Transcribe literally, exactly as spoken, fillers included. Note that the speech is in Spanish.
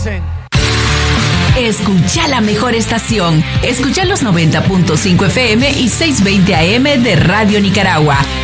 conocen. Escucha la mejor estación. Escucha los noventa punto cinco F M y seiscientos veinte A M de Radio Nicaragua.